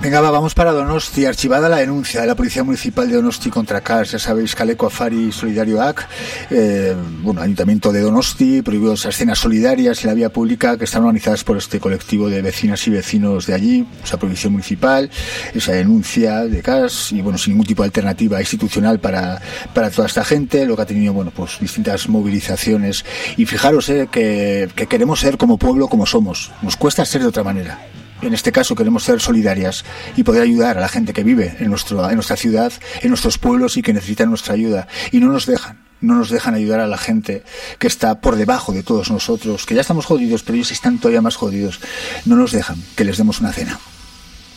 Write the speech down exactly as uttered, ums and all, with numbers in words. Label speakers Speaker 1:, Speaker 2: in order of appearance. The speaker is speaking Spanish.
Speaker 1: Venga, va, vamos para Donosti. Archivada la denuncia de la Policía Municipal de Donosti contra Cars, ya sabéis, Kaleko Afari Solidarioak, eh, bueno, Ayuntamiento de Donosti, prohibió esas cenas solidarias en la vía pública que están organizadas por este colectivo de vecinas y vecinos de allí, esa prohibición municipal, esa denuncia de Cars, y bueno, sin ningún tipo de alternativa institucional para, para toda esta gente, lo que ha tenido, bueno, pues distintas movilizaciones. Y fijaros, eh, que, que queremos ser como pueblo, como somos. Nos cuesta ser de otra manera. En este caso queremos ser solidarias y poder ayudar a la gente que vive en, nuestro, en nuestra ciudad, en nuestros pueblos y que necesitan nuestra ayuda. Y no nos dejan, no nos dejan ayudar a la gente que está por debajo de todos nosotros, que ya estamos jodidos, pero ellos están todavía más jodidos. No nos dejan que les demos una cena.